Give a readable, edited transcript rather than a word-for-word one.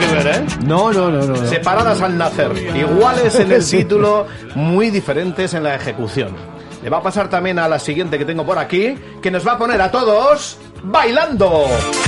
que ver, ¿eh? No. Separadas al nacer, iguales en el título, muy diferentes en la ejecución. Le va a pasar también a la siguiente que tengo por aquí, que nos va a poner a todos bailando.